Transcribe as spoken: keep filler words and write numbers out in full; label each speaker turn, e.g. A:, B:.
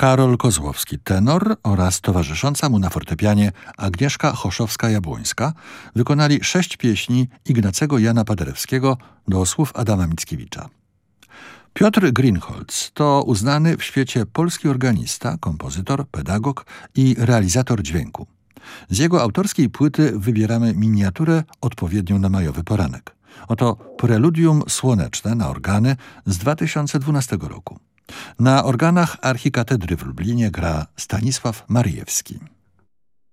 A: Karol Kozłowski, tenor, oraz towarzysząca mu na fortepianie Agnieszka Choszowska-Jabłońska wykonali sześć pieśni Ignacego Jana Paderewskiego do słów Adama Mickiewicza. Piotr Greenholz to uznany w świecie polski organista, kompozytor, pedagog i realizator dźwięku. Z jego autorskiej płyty wybieramy miniaturę odpowiednią na majowy poranek. Oto preludium słoneczne na organy z dwa tysiące dwunastego roku. Na organach Archikatedry w Lublinie gra Stanisław Maryjewski.